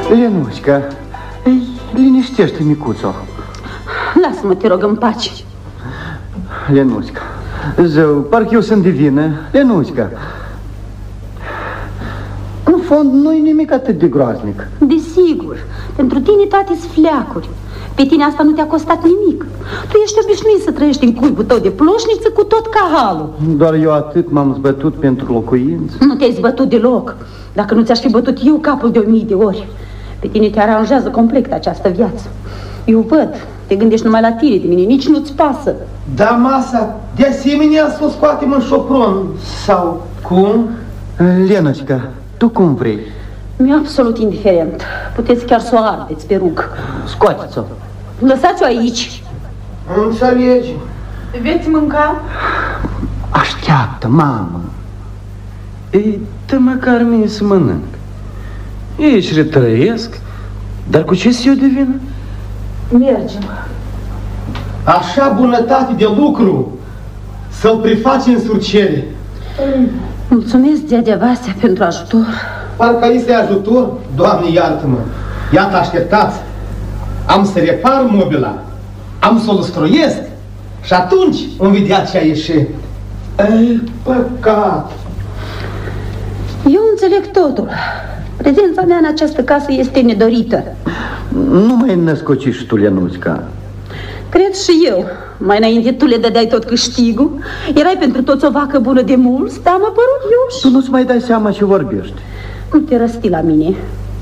Lenușca, liniștește micuțo. Lasă-mă, te rog, în pace. Lenușca, zău, parcă eu sunt divină. Lenușca, în fond nu-i nimic atât de groaznic. Desigur, pentru tine toate-s fleacuri. Pe tine asta nu te-a costat nimic. Tu ești obișnuit să trăiești în cuibul tău de ploșniță cu tot cahalul. Doar eu atât m-am zbătut pentru locuință. Nu te-ai zbătut deloc. Dacă nu ți-aș fi bătut eu capul de 1000 de ori. Pe tine te aranjează complet această viață. Eu văd, te gândești numai la tine, de mine nici nu-ți pasă. Da, masa, de asemenea să o scoatem în șopron. Sau cum? Lenușca, tu cum vrei? Mi-e absolut indiferent. Puteți chiar să o ardeți, pe rug. Scoateți-o. Lăsați-o aici. Înțelegi. Veți mânca? Așteaptă, mamă. Ei, dă măcar mie să mănânc. Ei își retrăiesc, dar cu ce să eu de vină? Mergem. Așa bunătate de lucru să-l prefaci în surcere. Mulțumesc, Dea Vasea, pentru ajutor. Parcă este ajutor? Doamne, iartă-mă. Iată, așteptați. Am să repar mobila, am să o lăstroiesc și atunci vom vedea ce a ieșit. Ei, păcat. Eu înțeleg totul. Prezența mea în această casă este nedorită. Nu mai născoci și tu, Lenușca. Cred și eu. Mai înainte tu le dădeai tot câștigul. Erai pentru toți o vacă bună de mulți, dar am apărut eu și... Tu nu-ți mai dai seama ce vorbești. Nu te răsti la mine.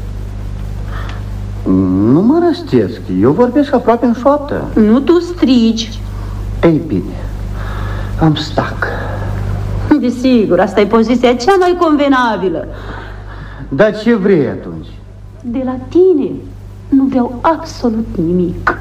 Nu mă răstesc, eu vorbesc aproape în șoaptă. Nu tu strigi. Ei bine, am stac. Desigur, asta e poziția cea mai convenabilă. Dar ce vrei atunci? De la tine nu vreau absolut nimic.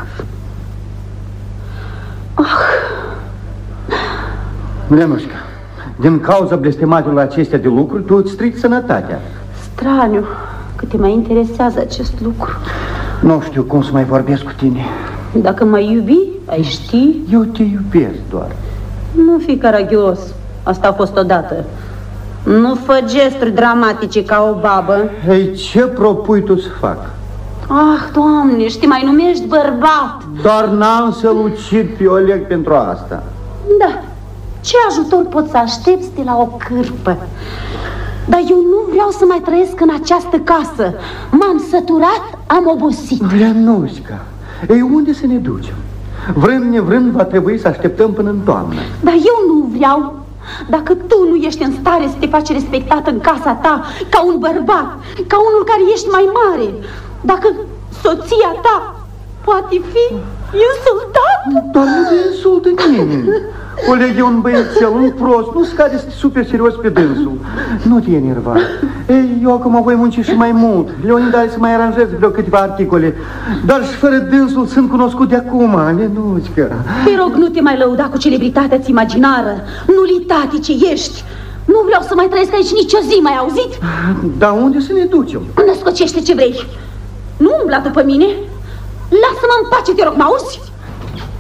Lenușca, din cauza blestematelor acestea de lucruri, tu îți strici sănătatea. Straniu, că te mai interesează acest lucru. Nu știu cum să mai vorbesc cu tine. Dacă m-ai iubi, ai ști. Eu te iubesc doar. Nu fi caragios. Asta a fost odată. Nu fă gesturi dramatice ca o babă. Ei, ce propui tu să fac? Ah, Doamne, și te mai numești bărbat. Doar n-am să-l ucid pe Oleg pentru asta. Da, ce ajutor poți să aștepți de la o cârpă? Dar eu nu vreau să mai trăiesc în această casă. M-am săturat, am obosit. Lenușca, ei, unde să ne ducem? Vrând nevrând va trebui să așteptăm până în toamnă. Dar eu nu vreau. Dacă tu nu ești în stare să te faci respectat în casa ta ca un bărbat, ca unul care ești mai mare, dacă soția ta poate fi insultată. Doar nu te insultă nimeni. Oleg e un băiețel, un prost, nu scade să te super serios pe dânsul. Nu te enerva. Ei, eu acum voi munci și mai mult. Leonida are să mai aranjez vreo câteva articole. Dar și fără dânsul sunt cunoscut de acum, Lenușca. Te rog, nu te mai lăuda cu celebritatea-ți imaginară, nulitate ce ești. Nu vreau să mai trăiesc aici nici o zi, mai auzit? Dar unde să ne ducem? Născocește ce vrei. Nu umbla după mine. Lasă-mă în pace, te rog, mă auzi?